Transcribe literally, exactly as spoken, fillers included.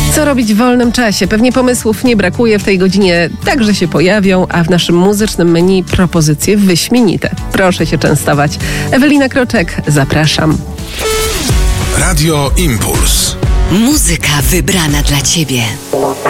Co robić w wolnym czasie? Pewnie pomysłów nie brakuje, w tej godzinie także się pojawią, a w naszym muzycznym menu propozycje wyśmienite. Proszę się częstować. Ewelina Kroczek, zapraszam. Radio Impuls. Muzyka wybrana dla Ciebie.